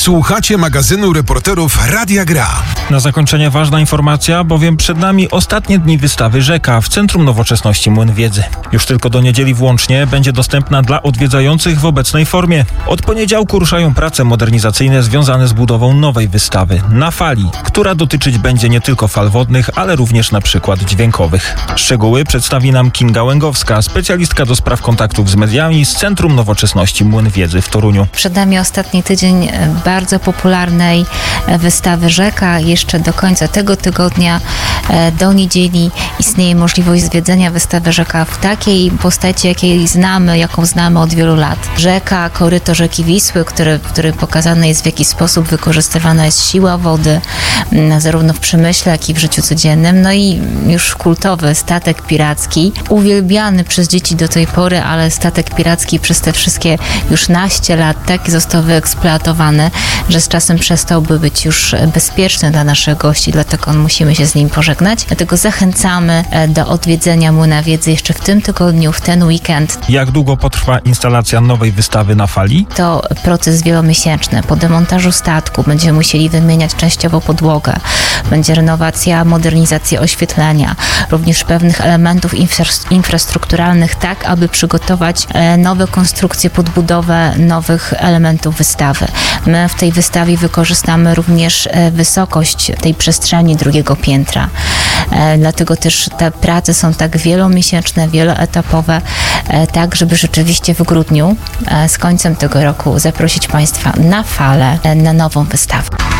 Słuchacie magazynu reporterów Radia Gra. Na zakończenie ważna informacja, bowiem przed nami ostatnie dni wystawy Rzeka w Centrum Nowoczesności Młyn Wiedzy. Już tylko do niedzieli włącznie będzie dostępna dla odwiedzających w obecnej formie. Od poniedziałku ruszają prace modernizacyjne związane z budową nowej wystawy Na Fali, która dotyczyć będzie nie tylko fal wodnych, ale również na przykład dźwiękowych. Szczegóły przedstawi nam Kinga Łęgowska, specjalistka do spraw kontaktów z mediami z Centrum Nowoczesności Młyn Wiedzy w Toruniu. Przed nami ostatni tydzień bardzo popularnej wystawy Rzeka. Jeszcze do końca tego tygodnia, do niedzieli, istnieje możliwość zwiedzenia wystawy Rzeka w takiej postaci, jaką znamy od wielu lat. Rzeka, koryto rzeki Wisły, który pokazane jest, w jaki sposób wykorzystywana jest siła wody, zarówno w przemyśle, jak i w życiu codziennym. No i już kultowy statek piracki, uwielbiany przez dzieci do tej pory, ale statek piracki przez te wszystkie już naście lat tak został wyeksploatowany, że z czasem przestałby być już bezpieczny dla naszych gości, dlatego musimy się z nim pożegnać. Dlatego zachęcamy do odwiedzenia Młyna Wiedzy jeszcze w tym tygodniu, w ten weekend. Jak długo potrwa instalacja nowej wystawy Na Fali? To proces wielomiesięczny. Po demontażu statku będziemy musieli wymieniać częściowo podłogę. Będzie renowacja, modernizacja oświetlenia, również pewnych elementów infrastrukturalnych, tak aby przygotować nowe konstrukcje, podbudowę nowych elementów wystawy. My w tej wystawie wykorzystamy również wysokość tej przestrzeni drugiego piętra. Dlatego też te prace są tak wielomiesięczne, wieloetapowe, tak żeby rzeczywiście w grudniu, z końcem tego roku, zaprosić Państwa na falę, na nową wystawę.